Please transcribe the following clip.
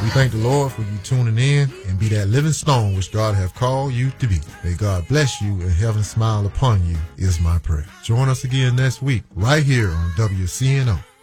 We thank the Lord for you tuning in and be that living stone which God have called you to be. May God bless you and heaven smile upon you is my prayer. Join us again next week right here on WCNO.